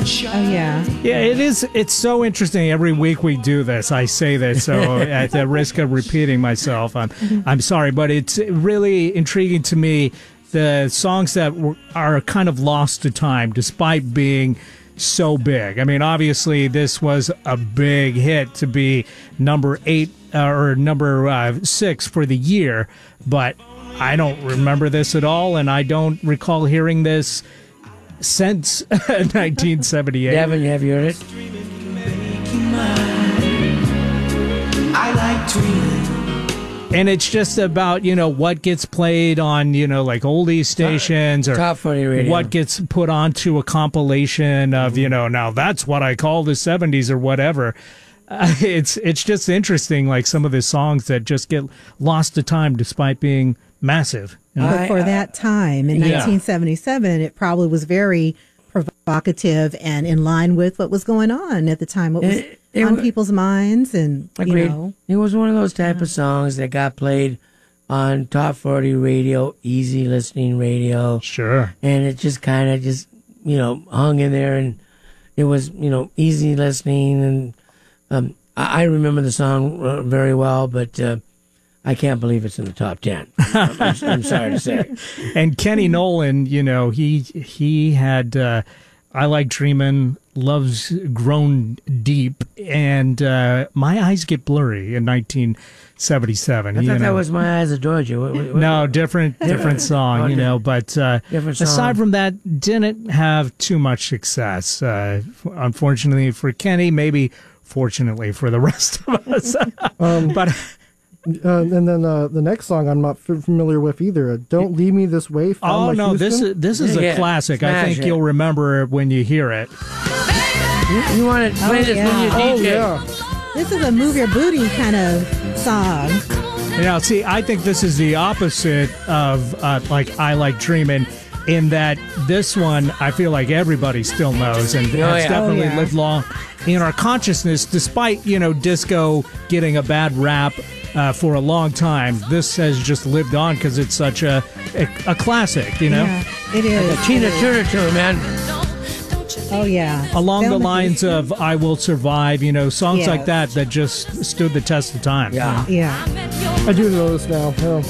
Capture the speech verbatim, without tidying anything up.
Oh, yeah. Yeah, it is. It's so interesting. Every week we do this. I say this, so at the risk of repeating myself, I'm, I'm sorry, but it's really intriguing to me, the songs that were, are kind of lost to time despite being so big. I mean, obviously, this was a big hit to be number eight uh, or number uh, six for the year, but I don't remember this at all, and I don't recall hearing this since nineteen seventy-eight. Devin, have you heard it? I like dreaming. And it's just about, you know, what gets played on, you know, like oldies stations or Top forty radio. what gets put onto a compilation of, you know, now that's what I call the seventies or whatever. Uh, it's it's just interesting, like some of the songs that just get lost to time despite being massive. You know? But for that time in Yeah. nineteen seventy-seven, it probably was very provocative and in line with what was going on at the time. What was It- it on wa- people's minds, and Agreed. you know, It was one of those type of songs that got played on top forty radio, easy listening radio. Sure. And it just kind of just, you know, hung in there, and it was, you know, easy listening. And um, I, I remember the song uh, very well, but uh, I can't believe it's in the top ten. I'm, I'm, I'm sorry to say. And Kenny Nolan, you know, he he had uh, I Like Dreamin', Love's Grown Deep, and uh, My Eyes Get Blurry in nineteen seventy-seven. I you thought that know. was My Eyes Adored You. What- what- No, different different song, you Okay. know. But uh, Different song. aside from that, didn't have too much success. Uh, unfortunately for Kenny, maybe fortunately for the rest of us. Um, but Uh, and then uh, the next song I'm not f- familiar with either. Uh, Don't Leave Me This Way. Found oh My no, this Houston. is this is a Yeah, classic. I smash think it. you'll remember it when you hear it. You, you want to play Oh, this yeah. when you Oh D J? yeah. this is a move your booty kind of song. Now, see, I think this is the opposite of uh, like I Like Dreamin', in that this one I feel like everybody still knows and has yeah. definitely Oh, yeah. lived long in our consciousness, despite, you know, disco getting a bad rap uh, for a long time. This has just lived on because it's such a, a a classic, you know. Yeah, it is. Tina Turner tune, man. Oh yeah, Along the Thelma lines Houston. of I Will Survive, you know, songs Yes. like that that just stood the test of time. Yeah. Yeah. I do know this now. Yeah.